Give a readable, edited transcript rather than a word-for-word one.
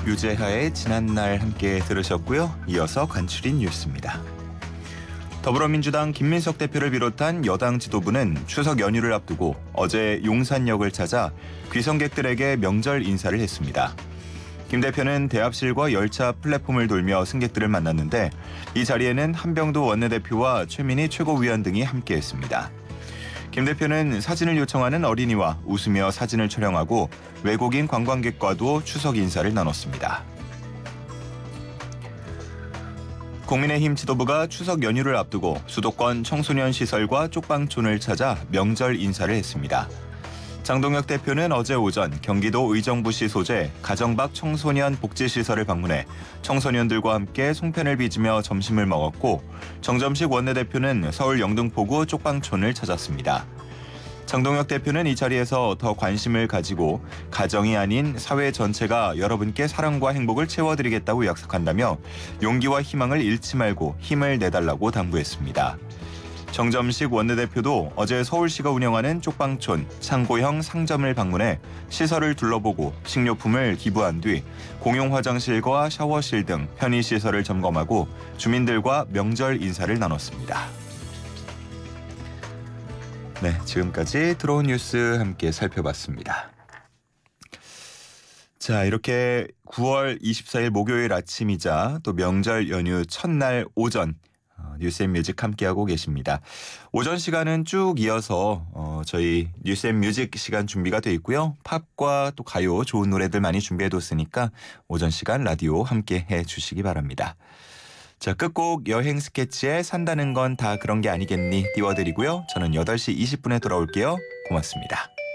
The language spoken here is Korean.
유재하의 지난날 함께 들으셨고요. 이어서 간추린 뉴스입니다. 더불어민주당 김민석 대표를 비롯한 여당 지도부는 추석 연휴를 앞두고 어제 용산역을 찾아 귀성객들에게 명절 인사를 했습니다. 김 대표는 대합실과 열차 플랫폼을 돌며 승객들을 만났는데 이 자리에는 한병도 원내대표와 최민희 최고위원 등이 함께했습니다. 김 대표는 사진을 요청하는 어린이와 웃으며 사진을 촬영하고 외국인 관광객과도 추석 인사를 나눴습니다. 국민의힘 지도부가 추석 연휴를 앞두고 수도권 청소년 시설과 쪽방촌을 찾아 명절 인사를 했습니다. 장동혁 대표는 어제 오전 경기도 의정부시 소재 가정박 청소년 복지시설을 방문해 청소년들과 함께 송편을 빚으며 점심을 먹었고 정점식 원내대표는 서울 영등포구 쪽방촌을 찾았습니다. 장동혁 대표는 이 자리에서 더 관심을 가지고 가정이 아닌 사회 전체가 여러분께 사랑과 행복을 채워드리겠다고 약속한다며 용기와 희망을 잃지 말고 힘을 내달라고 당부했습니다. 정점식 원내대표도 어제 서울시가 운영하는 쪽방촌 창고형 상점을 방문해 시설을 둘러보고 식료품을 기부한 뒤 공용 화장실과 샤워실 등 편의시설을 점검하고 주민들과 명절 인사를 나눴습니다. 네, 지금까지 들어온 뉴스 함께 살펴봤습니다. 자, 이렇게 9월 24일 목요일 아침이자 또 명절 연휴 첫날 오전 뉴스앤뮤직 함께하고 계십니다. 오전 시간은 쭉 이어서 저희 뉴스앤뮤직 시간 준비가 돼 있고요. 팝과 또 가요 좋은 노래들 많이 준비해뒀으니까 오전 시간 라디오 함께해 주시기 바랍니다. 자, 끝곡 여행 스케치에 산다는 건 다 그런 게 아니겠니 띄워드리고요. 저는 8시 20분에 돌아올게요. 고맙습니다.